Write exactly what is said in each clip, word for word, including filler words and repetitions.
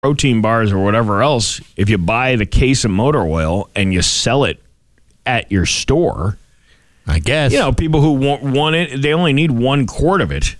protein bars or whatever else, if you buy the case of motor oil and you sell it at your store, I guess. You know, people who want, want it, they only need one quart of it.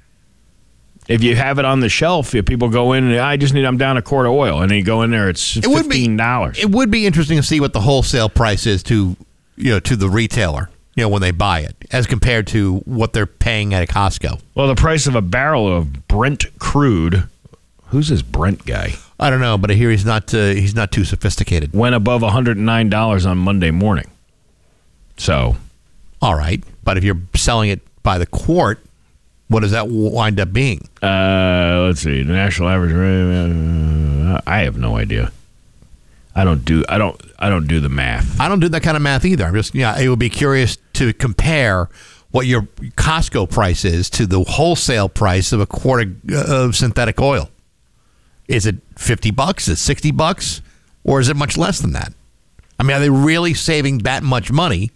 If you have it on the shelf, if people go in and I just need, I'm down a quart of oil, and then you go in there, it's fifteen dollars. It would be, it would be interesting to see what the wholesale price is to, you know, to the retailer, you know, when they buy it, as compared to what they're paying at a Costco. Well, the price of a barrel of Brent crude, who's this Brent guy? I don't know, but I hear he's not uh, he's not too sophisticated. Went above one hundred nine dollars on Monday morning. So, all right, but if you're selling it by the quart, what does that wind up being? Uh, let's see. The national average. Uh, I have no idea. I don't do. I don't. I don't do the math. I don't do that kind of math either. I'm just. Yeah, it would be curious to compare what your Costco price is to the wholesale price of a quart of synthetic oil. Is it fifty bucks? Is it sixty bucks? Or is it much less than that? I mean, are they really saving that much money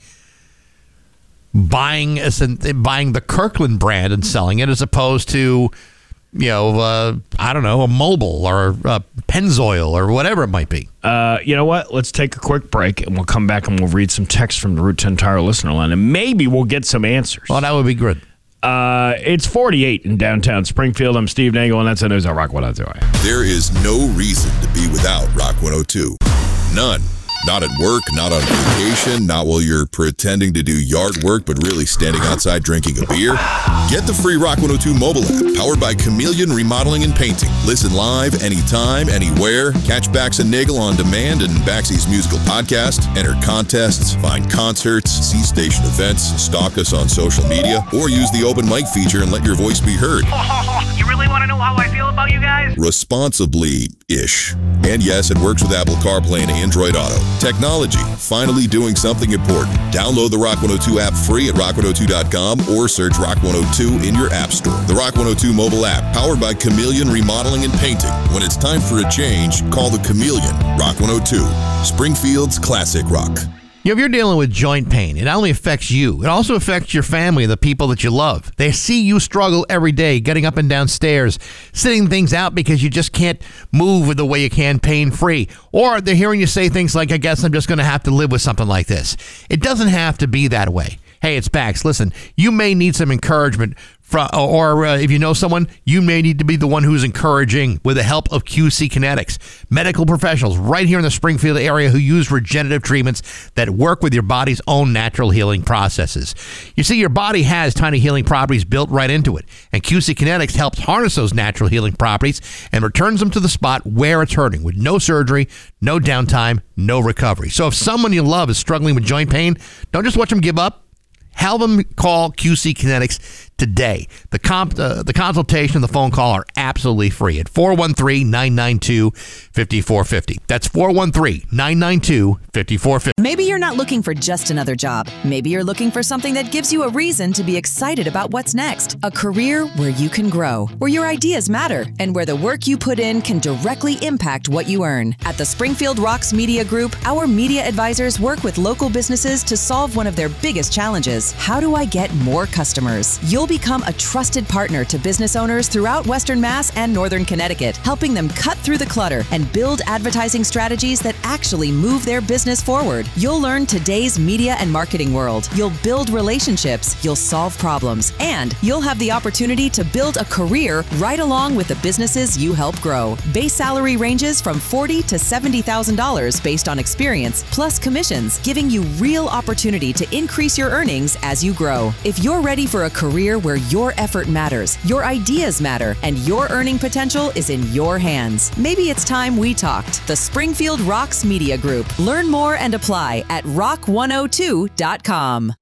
buying a, buying the Kirkland brand and selling it as opposed to, you know, uh, I don't know, a Mobil or a Pennzoil or whatever it might be? Uh, you know what? Let's take a quick break, and we'll come back and we'll read some text from the Route ten Tire listener line, and maybe we'll get some answers. Well, that would be good. Uh, it's forty-eight in downtown Springfield. I'm Steve Nagel, and that's the news on Rock one oh two. There is no reason to be without Rock one oh two. None. Not at work, not on vacation, not while you're pretending to do yard work, but really standing outside drinking a beer. Get the free Rock one oh two mobile app, powered by Chameleon Remodeling and Painting. Listen live, anytime, anywhere. Catch Bax and Nagel on demand and Baxy's musical podcast. Enter contests, find concerts, see station events, stalk us on social media, or use the open mic feature and let your voice be heard. Oh, you really want to know how I feel about you guys? Responsibly-ish. And yes, it works with Apple CarPlay and Android Auto. Technology, finally doing something important. Download the Rock one oh two app free at rock one oh two dot com or search Rock one oh two in your app store. The Rock one oh two mobile app, powered by Chameleon Remodeling and Painting. When it's time for a change, call the Chameleon. Rock one oh two, Springfield's classic rock. You know, if you're dealing with joint pain, it not only affects you, it also affects your family and the people that you love. They see you struggle every day, getting up and down stairs, sitting things out because you just can't move the way you can pain-free. Or they're hearing you say things like, I guess I'm just going to have to live with something like this. It doesn't have to be that way. Hey, it's Bax. Listen, you may need some encouragement, from, or uh, if you know someone, you may need to be the one who's encouraging with the help of Q C Kinetics, medical professionals right here in the Springfield area who use regenerative treatments that work with your body's own natural healing processes. You see, your body has tiny healing properties built right into it, and Q C Kinetics helps harness those natural healing properties and returns them to the spot where it's hurting with no surgery, no downtime, no recovery. So if someone you love is struggling with joint pain, don't just watch them give up. Have them call Q C Kinetics today. The comp, uh, the consultation and the phone call are absolutely free at four one three, nine nine two, five four five zero. That's four one three, nine nine two, five four five zero. Maybe you're not looking for just another job. Maybe you're looking for something that gives you a reason to be excited about what's next. A career where you can grow, where your ideas matter, and where the work you put in can directly impact what you earn. At the Springfield Rocks Media Group, our media advisors work with local businesses to solve one of their biggest challenges. How do I get more customers? You'll become a trusted partner to business owners throughout Western Mass and Northern Connecticut, helping them cut through the clutter and build advertising strategies that actually move their business forward. You'll learn today's media and marketing world. You'll build relationships, you'll solve problems, and you'll have the opportunity to build a career right along with the businesses you help grow. Base salary ranges from forty thousand dollars to seventy thousand dollars based on experience, plus commissions, giving you real opportunity to increase your earnings as you grow. If you're ready for a career where your effort matters, your ideas matter, and your earning potential is in your hands, maybe it's time we talked. The Springfield Rocks Media Group. Learn more and apply at rock one oh two dot com.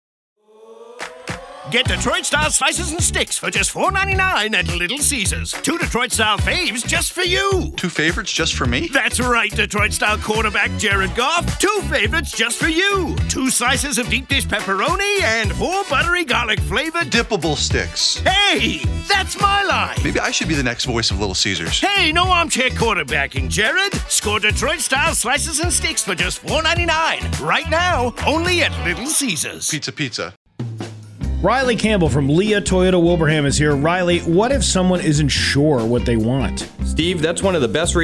Get Detroit-style slices and sticks for just four ninety-nine at Little Caesars. Two Detroit-style faves just for you. Two favorites just for me? That's right, Detroit-style quarterback Jared Goff. Two favorites just for you. Two slices of deep dish pepperoni and four buttery garlic-flavored dippable sticks. Hey, that's my line. Maybe I should be the next voice of Little Caesars. Hey, no armchair quarterbacking, Jared. Score Detroit-style slices and sticks for just four ninety-nine. Right now, only at Little Caesars. Pizza, pizza. Riley Campbell from Leah Toyota Wilbraham is here. Riley, what if someone isn't sure what they want? Steve, that's one of the best